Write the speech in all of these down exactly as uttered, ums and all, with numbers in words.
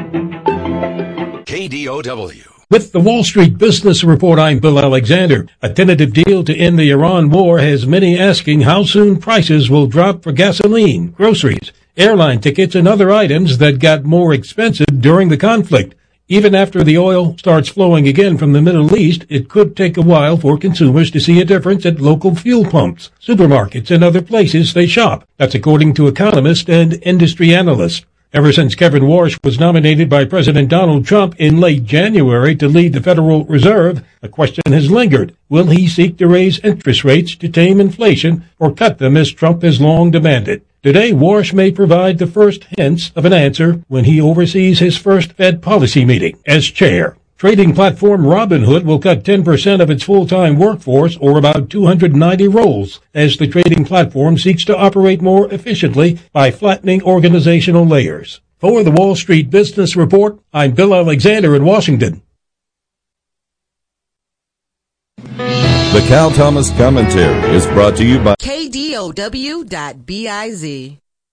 K D O W. With the Wall Street Business Report, I'm Bill Alexander. A tentative deal to end the Iran war has many asking how soon prices will drop for gasoline, groceries, airline tickets, and other items that got more expensive during the conflict. Even after the oil starts flowing again from the Middle East, it could take a while for consumers to see a difference at local fuel pumps, supermarkets, and other places they shop. That's according to economists and industry analysts. Ever since Kevin Warsh was nominated by President Donald Trump in late January to lead the Federal Reserve, a question has lingered. Will he seek to raise interest rates to tame inflation or cut them as Trump has long demanded? Today, Warsh may provide the first hints of an answer when he oversees his first Fed policy meeting as chair. Trading platform Robinhood will cut ten percent of its full-time workforce, or about two hundred ninety roles, as the trading platform seeks to operate more efficiently by flattening organizational layers. For the Wall Street Business Report, I'm Bill Alexander in Washington. The Cal Thomas Commentary is brought to you by K D O W dot biz.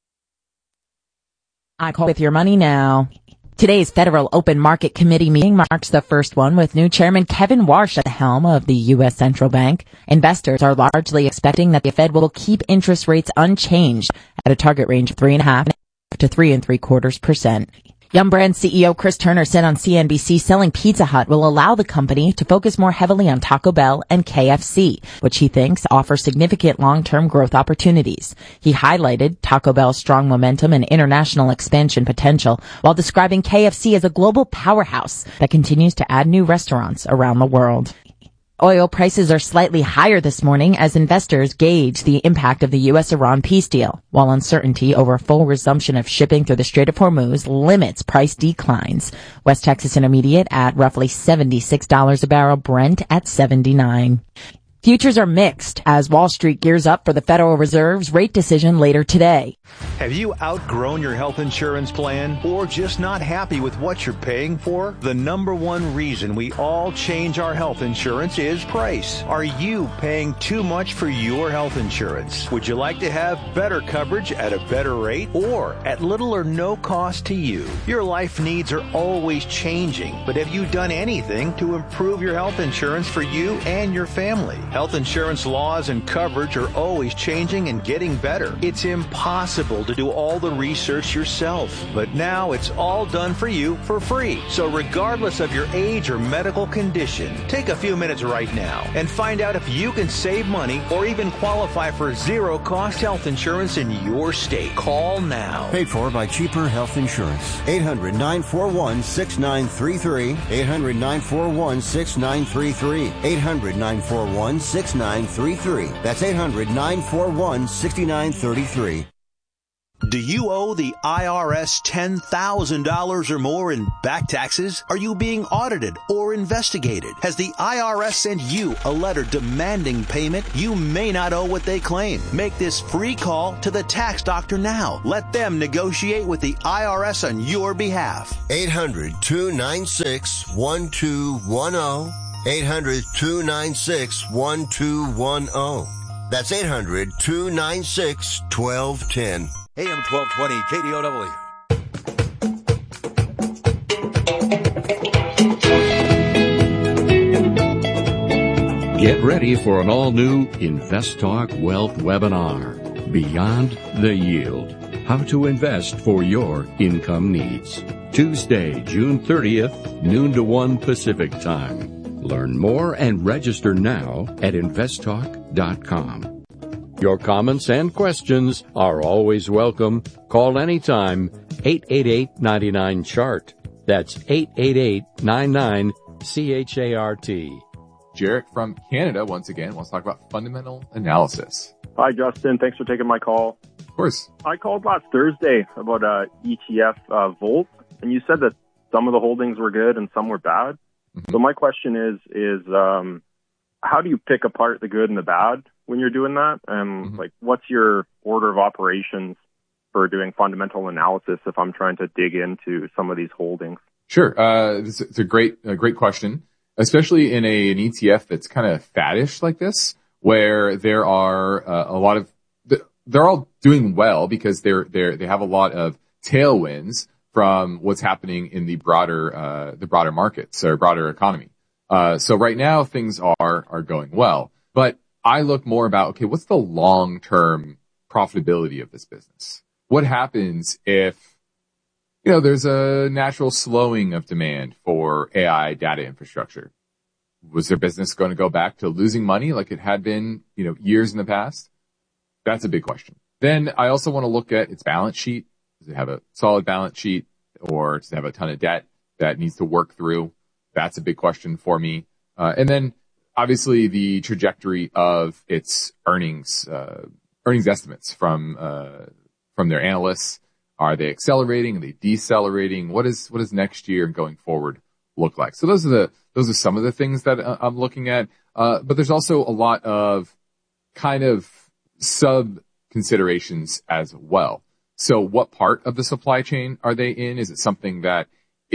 I call with your money now. Today's Federal Open Market Committee meeting marks the first one with new Chairman Kevin Warsh at the helm of the U S Central Bank. Investors are largely expecting that the Fed will keep interest rates unchanged at a target range of three and a half to three and three quarters percent. Yum! Brands C E O Chris Turner said on C N B C selling Pizza Hut will allow the company to focus more heavily on Taco Bell and K F C, which he thinks offer significant long-term growth opportunities. He highlighted Taco Bell's strong momentum and international expansion potential while describing K F C as a global powerhouse that continues to add new restaurants around the world. Oil prices are slightly higher this morning as investors gauge the impact of the U S Iran peace deal, while uncertainty over full resumption of shipping through the Strait of Hormuz limits price declines. West Texas Intermediate at roughly seventy-six dollars a barrel, Brent at seventy-nine. Futures are mixed as Wall Street gears up for the Federal Reserve's rate decision later today. Have you outgrown your health insurance plan or just not happy with what you're paying for? The number one reason we all change our health insurance is price. Are you paying too much for your health insurance? Would you like to have better coverage at a better rate or at little or no cost to you? Your life needs are always changing, but have you done anything to improve your health insurance for you and your family? Health insurance laws and coverage are always changing and getting better. It's impossible to do all the research yourself, but now it's all done for you for free. So regardless of your age or medical condition, take a few minutes right now and find out if you can save money or even qualify for zero-cost health insurance in your state. Call now. Paid for by Cheaper Health Insurance. eight hundred nine four one six nine three three. eight hundred nine four one six nine three three. eight hundred nine four one six nine three three. That's eight hundred nine four one six nine three three. Do you owe the I R S ten thousand dollars or more in back taxes? Are you being audited or investigated? Has the I R S sent you a letter demanding payment? You may not owe what they claim. Make this free call to the tax doctor now. Let them negotiate with the I R S on your behalf. eight hundred two nine six one two one zero. eight hundred two nine six one two one zero. That's eight hundred two nine six one two one zero. A M twelve twenty K D O W. Get ready for an all-new Invest Talk Wealth webinar, Beyond the Yield, How to Invest for Your Income Needs. Tuesday, June thirtieth, noon to one Pacific Time. Learn more and register now at invest talk dot com. Your comments and questions are always welcome. Call anytime, eight eight eight, nine nine, C H A R T. That's eight eight eight, nine nine, C H A R T. Jarek from Canada, once again, wants to talk about fundamental analysis. Hi, Justin. Thanks for taking my call. Of course. I called last Thursday about uh, E T F uh, Volt, and you said that some of the holdings were good and some were bad. Mm-hmm. So my question is, is um, how do you pick apart the good and the bad when you're doing that? And mm-hmm. like, what's your order of operations for doing fundamental analysis if I'm trying to dig into some of these holdings? Sure. Uh, it's, it's a great, a great question, especially in a, an E T F that's kind of faddish like this, where there are uh, a lot of, they're all doing well because they're, they're, they have a lot of tailwinds from what's happening in the broader, uh, the broader markets or broader economy. Uh, so right now things are, are going well, but I look more about, okay, what's the long-term profitability of this business? What happens if, you know, there's a natural slowing of demand for A I data infrastructure? Was their business going to go back to losing money like it had been, you know, years in the past? That's a big question. Then I also want to look at its balance sheet. Does it have a solid balance sheet, or does it have a ton of debt that needs to work through? That's a big question for me. Uh, and then obviously the trajectory of its earnings, uh, earnings estimates from, uh, from their analysts. Are they accelerating? Are they decelerating? What is, what is next year and going forward look like? So those are the, those are some of the things that I'm looking at. Uh, but there's also a lot of kind of sub considerations as well. So what part of the supply chain are they in? Is it something that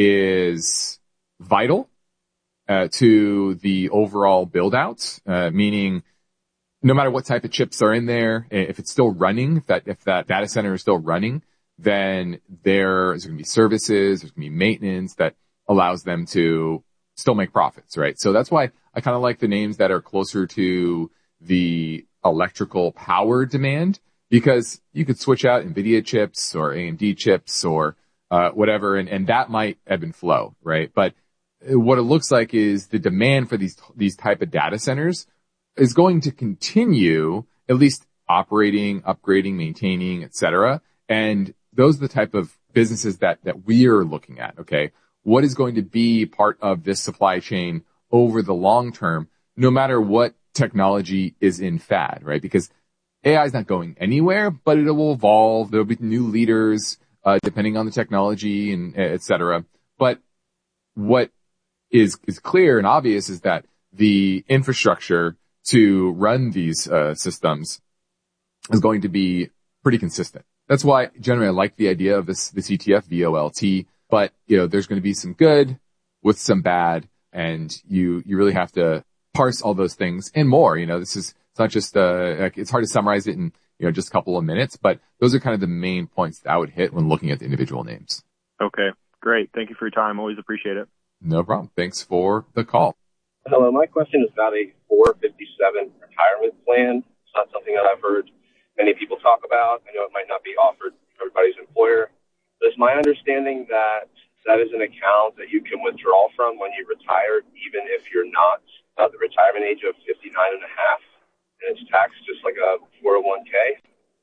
is vital uh, to the overall build out? Uh, meaning no matter what type of chips are in there, if it's still running, if that, if that data center is still running, then there's going to be services, there's going to be maintenance that allows them to still make profits, right? So that's why I kind of like the names that are closer to the electrical power demand, because you could switch out NVIDIA chips or A M D chips or uh, whatever, and, and that might ebb and flow, right? But what it looks like is the demand for these these type of data centers is going to continue, at least operating, upgrading, maintaining, et cetera. And those are the type of businesses that, that we're looking at, okay? What is going to be part of this supply chain over the long term, no matter what technology is in fad, right? Because A I is not going anywhere, but it will evolve. There'll be new leaders, uh, depending on the technology and et cetera. But what is, is clear and obvious is that the infrastructure to run these, uh, systems is going to be pretty consistent. That's why generally I like the idea of this, this E T F, V O L T, but, you know, there's going to be some good with some bad, and you, you really have to parse all those things and more. You know, this is, it's not just, uh, it's hard to summarize it in, you know, just a couple of minutes, but those are kind of the main points that I would hit when looking at the individual names. Okay, great. Thank you for your time. Always appreciate it. No problem. Thanks for the call. Hello, my question is about a four fifty-seven retirement plan. It's not something that I've heard many people talk about. I know it might not be offered to everybody's employer. But it's my understanding that that is an account that you can withdraw from when you retire, even if you're not at the retirement age of fifty-nine and a half, and it's taxed just like a four oh one k.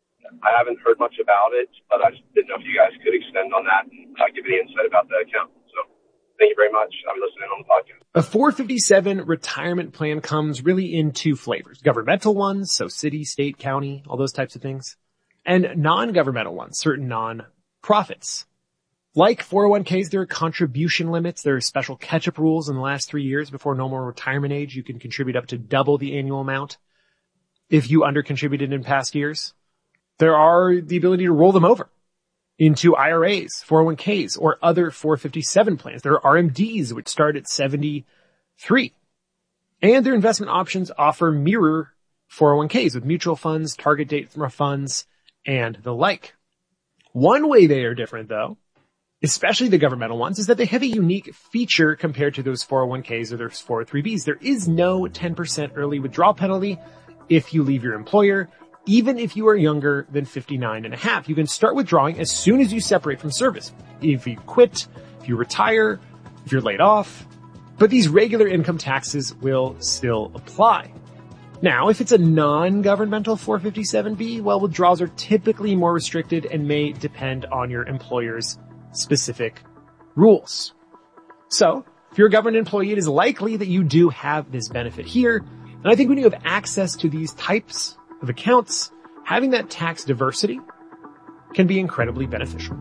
I haven't heard much about it, but I just didn't know if you guys could extend on that and uh, give me insight about the account. So thank you very much. I'm listening on the podcast. A four fifty-seven retirement plan comes really in two flavors. Governmental ones, so city, state, county, all those types of things. And non-governmental ones, certain non-profits. Like four oh one k's, there are contribution limits. There are special catch-up rules in the last three years before normal retirement age. You can contribute up to double the annual amount if you under-contributed in past years. There are the ability to roll them over into I R As, four oh one k's, or other four fifty-seven plans. There are R M Ds, which start at seventy-three. And their investment options offer mirror four oh one k's with mutual funds, target date funds, and the like. One way they are different, though, especially the governmental ones, is that they have a unique feature compared to those four oh one k's or those four oh three b's. There is no ten percent early withdrawal penalty if you leave your employer. Even if you are younger than fifty-nine and a half, you can start withdrawing as soon as you separate from service. If you quit, if you retire, if you're laid off, but these regular income taxes will still apply. Now, if it's a non-governmental four fifty-seven b, well, withdrawals are typically more restricted and may depend on your employer's specific rules. So, if you're a government employee, it is likely that you do have this benefit here. And I think when you have access to these types of accounts, having that tax diversity can be incredibly beneficial.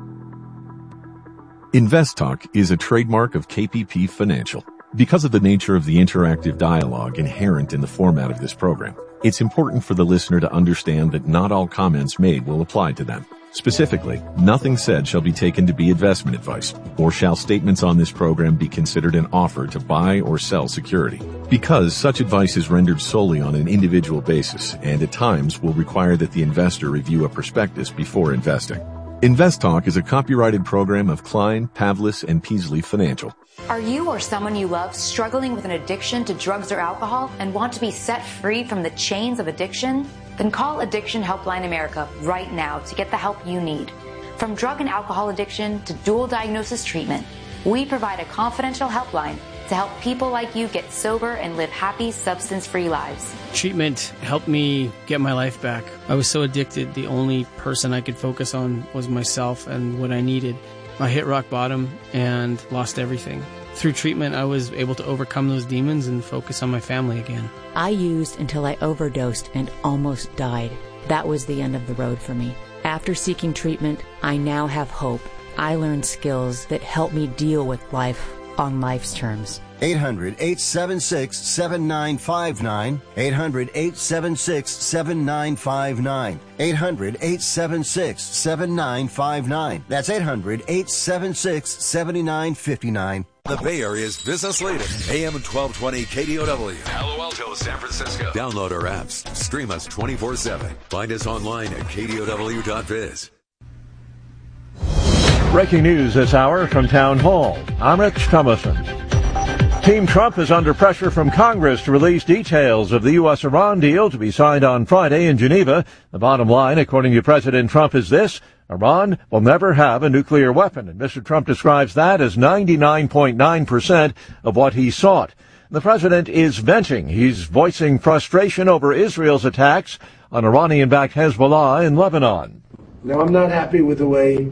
InvestTalk is a trademark of K P P Financial. Because of the nature of the interactive dialogue inherent in the format of this program, it's important for the listener to understand that not all comments made will apply to them. Specifically, nothing said shall be taken to be investment advice, or shall statements on this program be considered an offer to buy or sell security. Because such advice is rendered solely on an individual basis and at times will require that the investor review a prospectus before investing. InvestTalk is a copyrighted program of Klein, Pavlis, and Peasley Financial. Are you or someone you love struggling with an addiction to drugs or alcohol and want to be set free from the chains of addiction? Then call Addiction Helpline America right now to get the help you need. From drug and alcohol addiction to dual diagnosis treatment, we provide a confidential helpline to help people like you get sober and live happy, substance-free lives. Treatment helped me get my life back. I was so addicted, the only person I could focus on was myself and what I needed. I hit rock bottom and lost everything. Through treatment, I was able to overcome those demons and focus on my family again. I used until I overdosed and almost died. That was the end of the road for me. After seeking treatment, I now have hope. I learned skills that help me deal with life on life's terms. eight hundred, eight seven six, seven nine five nine. eight hundred, eight seven six, seven nine five nine. eight hundred, eight seven six, seven nine five nine. That's eight hundred, eight seven six, seven nine five nine. The Bay Area's business leader, A M twelve twenty K D O W. Palo Alto, San Francisco. Download our apps. Stream us twenty-four seven. Find us online at K D O W dot biz. Breaking news this hour from Town Hall. I'm Rich Thomason. Team Trump is under pressure from Congress to release details of the U S Iran deal to be signed on Friday in Geneva. The bottom line, according to President Trump, is this: Iran will never have a nuclear weapon. And Mister Trump describes that as ninety-nine point nine percent of what he sought. The president is venting. He's voicing frustration over Israel's attacks on Iranian-backed Hezbollah in Lebanon. Now, I'm not happy with the way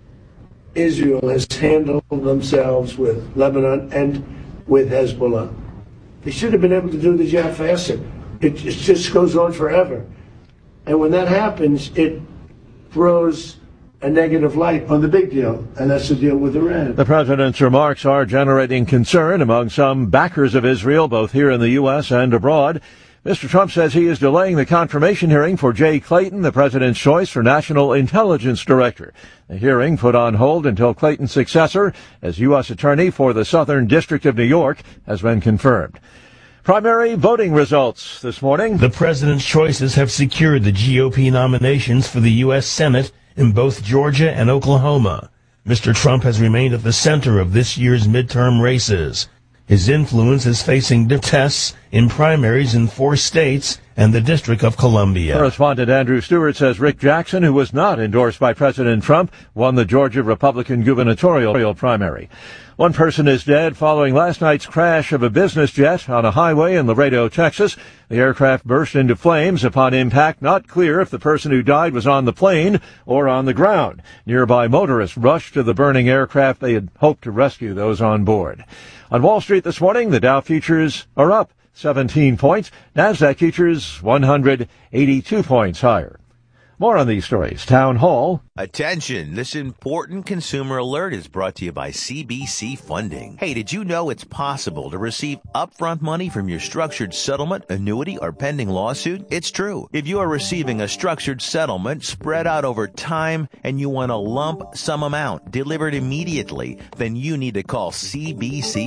Israel has handled themselves with Lebanon and with Hezbollah. They should have been able to do the job faster. It just goes on forever. And when that happens, it throws a negative light on the big deal, and that's the deal with Iran. The president's remarks are generating concern among some backers of Israel, both here in the U S and abroad. Mister Trump says he is delaying the confirmation hearing for Jay Clayton, the president's choice for National Intelligence Director. The hearing put on hold until Clayton's successor as U S Attorney for the Southern District of New York has been confirmed. Primary voting results this morning. The president's choices have secured the G O P nominations for the U S Senate in both Georgia and Oklahoma. Mister Trump has remained at the center of this year's midterm races. His influence is facing tests in primaries in four states and the District of Columbia. Correspondent Andrew Stewart says Rick Jackson, who was not endorsed by President Trump, won the Georgia Republican gubernatorial primary. One person is dead following last night's crash of a business jet on a highway in Laredo, Texas. The aircraft burst into flames upon impact. Not clear if the person who died was on the plane or on the ground. Nearby motorists rushed to the burning aircraft. They had hoped to rescue those on board. On Wall Street this morning, the Dow futures are up seventeen points. Nasdaq futures one hundred eighty-two points higher. More on these stories. Town Hall. Attention, this important consumer alert is brought to you by C B C Funding. Hey, did you know it's possible to receive upfront money from your structured settlement, annuity, or pending lawsuit? It's true. If you are receiving a structured settlement spread out over time and you want a lump sum amount delivered immediately, then you need to call C B C